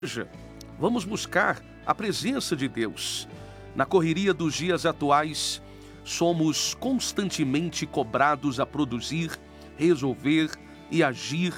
igreja, vamos buscar a presença de Deus. Na correria dos dias atuais, somos constantemente cobrados a produzir, resolver e agir.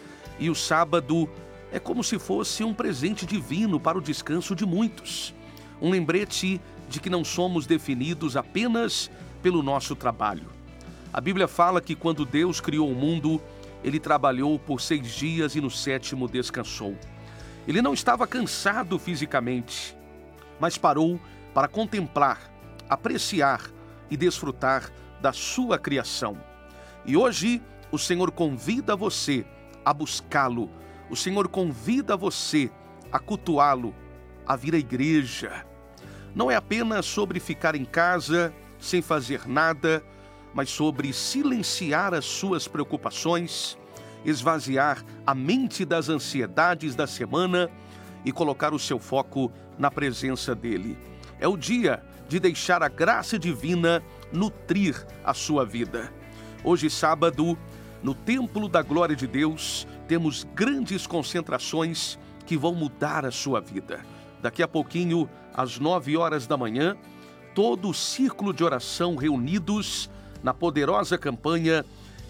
E o sábado é como se fosse um presente divino para o descanso de muitos. Um lembrete de que não somos definidos apenas pelo nosso trabalho. A Bíblia fala que quando Deus criou o mundo, Ele trabalhou por 6 dias e no 7º descansou. Ele não estava cansado fisicamente, mas parou para contemplar, apreciar e desfrutar da sua criação. E hoje o Senhor convida você a buscá-lo. O Senhor convida você a cultuá-lo, a vir à igreja. Não é apenas sobre ficar em casa sem fazer nada, mas sobre silenciar as suas preocupações, esvaziar a mente das ansiedades da semana e colocar o seu foco na presença dele. É o dia de deixar a graça divina nutrir a sua vida. Hoje, sábado, no Templo da Glória de Deus, temos grandes concentrações que vão mudar a sua vida. Daqui a pouquinho, às 9 horas da manhã, todo o círculo de oração reunidos na poderosa campanha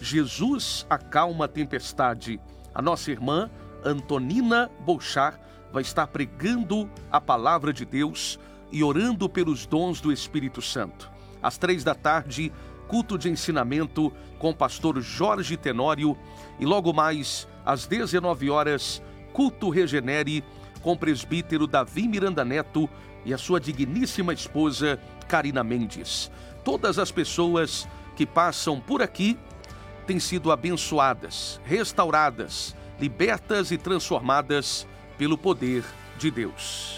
Jesus Acalma a Tempestade. A nossa irmã Antonina Bolchar vai estar pregando a palavra de Deus e orando pelos dons do Espírito Santo. Às 3 da tarde, culto de ensinamento com o pastor Jorge Tenório e logo mais às 19 horas, culto Regenere com o presbítero Davi Miranda Neto e a sua digníssima esposa Karina Mendes. Todas as pessoas que passam por aqui têm sido abençoadas, restauradas, libertas e transformadas pelo poder de Deus.